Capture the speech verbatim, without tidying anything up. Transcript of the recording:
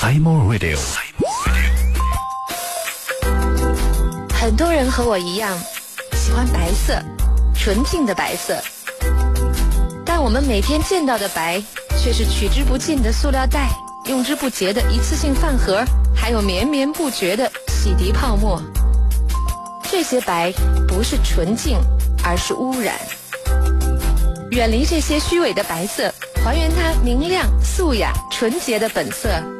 Simon Radio。 很多人和我一样喜欢白色，纯净的白色，但我们每天见到的白却是取之不尽的塑料袋，用之不竭的一次性饭盒，还有绵绵不绝的洗涤泡沫。这些白不是纯净，而是污染。远离这些虚伪的白色，还原它明亮、素雅、纯洁的本色。